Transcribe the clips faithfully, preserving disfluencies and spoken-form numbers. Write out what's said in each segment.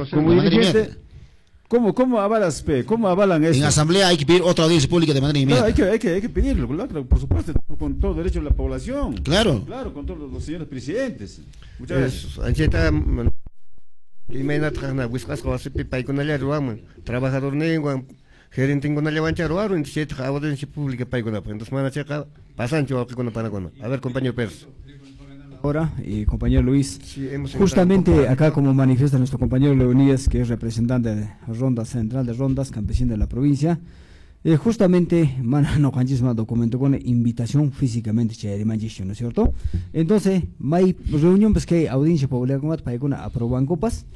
como dirigente, ¿cómo, cómo avalas, pe? ¿Cómo avalan eso? En asamblea hay que pedir otra audiencia pública de manera inmediata. Claro, hay que, hay que, hay que pedirlo, claro, por supuesto, con todo derecho de la población. Claro. Claro, con todos los señores presidentes. Muchas gracias. Ancheta, imagínate, trabajador negro, gerente en la vancha ruaro, en siete audiencia pública paigona, entonces mana checa, pasan yo con panagona. A ver, compañero Pérez. Ahora, y compañero Luis, sí, justamente acá como manifiesta nuestro compañero Leonidas, que es representante de Ronda Central de Rondas, campesino de la provincia, eh, justamente, mana no canchisma documento con invitación físicamente, ¿no es cierto? Entonces, hay reunión, pues que audiencia popular con paigona aproban copas,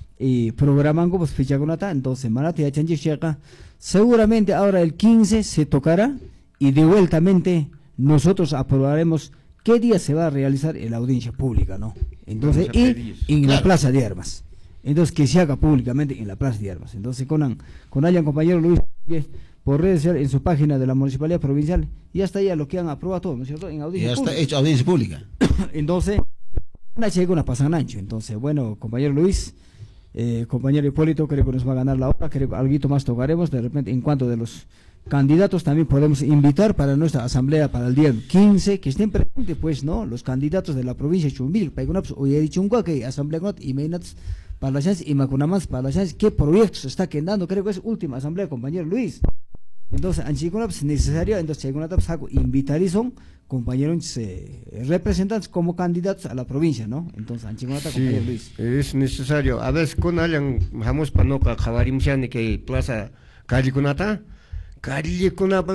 y programan pues fecha con ata, entonces manate a chanchi checa, seguramente ahora el quince se tocará y de vueltamente nosotros aprobaremos qué día se va a realizar la audiencia pública, ¿no? Entonces, y en claro. la Plaza de Armas. Entonces, que se haga públicamente en la Plaza de Armas. Entonces, con, con Allan, compañero Luis, por redes sociales, en su página de la Municipalidad Provincial, ya está ya lo que han aprobado todo, ¿no es cierto? En audiencia ya pública. está hecho audiencia pública. Entonces, una llega una pasan ancho. Entonces, bueno, compañero Luis, eh, compañero Hipólito, creo que nos va a ganar la hora, creo que algo más tocaremos, de repente, en cuanto de los candidatos también podemos invitar para nuestra asamblea para el día quince, que estén presentes, pues, ¿no? Los candidatos de la provincia de Chumbil, Paigunaps, hoy he dicho un que asamblea con y Meinats para la chance y Macunamás para la chance, ¿qué proyectos está quedando? Creo que es última asamblea, compañero Luis. Entonces, Anchicunaps necesario, entonces, Chaygunataps hago invitar y son compañeros eh, representantes como candidatos a la provincia, ¿no? Entonces, Anchicunatas, sí, compañero Luis. Es necesario. A veces con alguien, vamos para no cajarimsiani que plaza Callicunata. Calle con una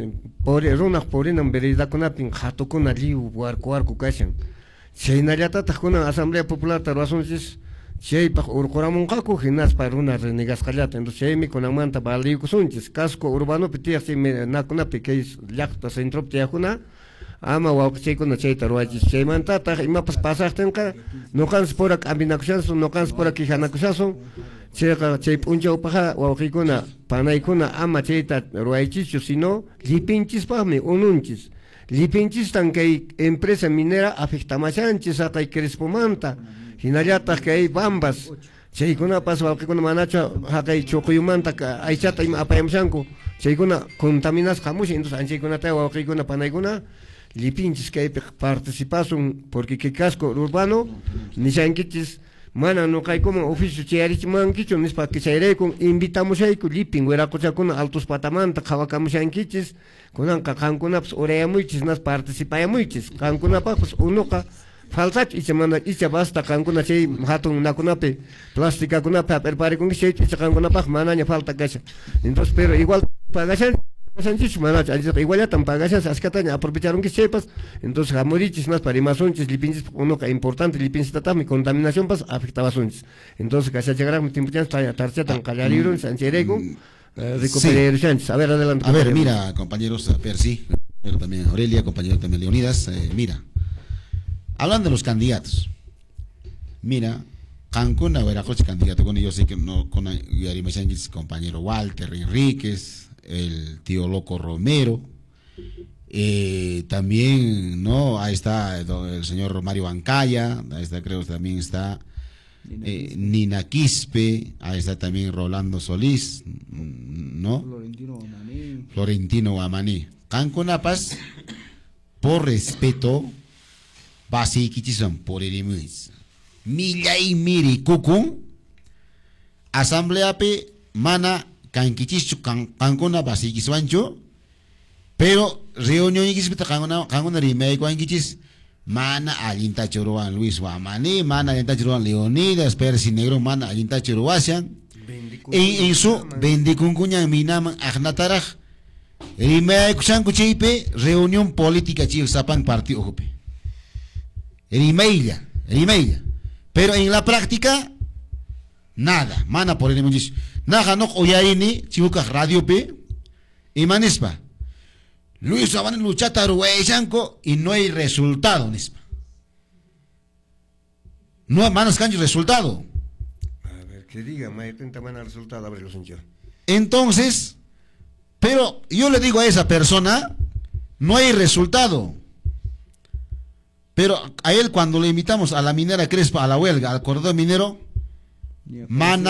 por una por una vereda con una pinjato con allí huarco arco cashan. Si nayata con una asamblea popular tarwasunsis, si pa urcoramon caco ginas para una renegas calata, entonces mi con amanta baldi cusunchis, casco urbano petia si me na con una pequeis yacta centro tiajuna, ama wa che con che tarwachis, se manta ta ima pas pasastenka, no cans por ambinacusan, no cans por aquí hanacusason. Chega chay puncha upaja wawqikuna panaykuna ama chayta ruwaychischu sino lipinchispaqmi ununchis lipinchis kay empresa minera afectamashanchis haqay Crespomanta hinallataq kay Bambas chaykunapas wawqikuna manachu haqay chuquyumanta aychata ima apayamushanku chaykuna contaminas hamushi entonces anchaykunata wawqikuna panaykuna lipinchis kaypi participasun porque que casco urbano nishankichis mana no cae como oficio chiarich manquicho nispa que se con invitamos ahí con liping huera cosa con altos patamanta kawakamos yanquichis con anca cancunaps orea muchis nas participa muchis cancunapa pues uno ka falta y se manda y se basta cancuna che hatun nakunape plástica kunape prepare con che y cancunapa mananya falta gacha entonces pero igual pagashan Sanchis mana igual ya tan pagashan askataña aprovecharon que sepas entonces hamurichis más para imasunchis lipinchis uno que importante lipinchis tatami contaminación pas afectaba sunchis entonces que se llegará tiempo ya está tarcia tan callariro sancherego recuperar chances a ver adelante a ver mira compañeros Percy pero también Aurelia compañero también Leonidas eh, mira hablando de los candidatos mira Cancún a Veracruz candidato con ellos sé que no con Yarimasanchis compañero Walter Enríquez el tío Loco Romero, eh, también, ¿no? Ahí está el señor Mario Bancaya, ahí está, creo que también está eh, Nina Quispe, ahí está también Rolando Solís, ¿no? Florentino Guamaní. Florentino Guamaní. Cancunapas, por respeto, basiquichison por enemies. Millay miri kukun, asambleape, mana, canquichicho cancuna basiquisuancho pero reunión y quispe canguna canguna rimei cuanquichis mana alinta choruan Luis Guamaní mana alinta choruan Leonidas Percy Negro mana alinta choruasian en en su bendicuncuña minam agnataraj rimei kuchan kuchipe reunión política chiu sapan partido ocupe rimeilla rimeilla pero en la práctica nada mana por el mundo naja no oyaini chibuka radio pe imanispa Luis Guamaní luchata rueyanco y no hay resultado nispa no hay manos cancho resultado a ver que diga me intenta manar resultado a ver los hinchos entonces pero yo le digo a esa persona no hay resultado pero a él cuando le invitamos a la minera Crespa a la huelga al corredor minero mana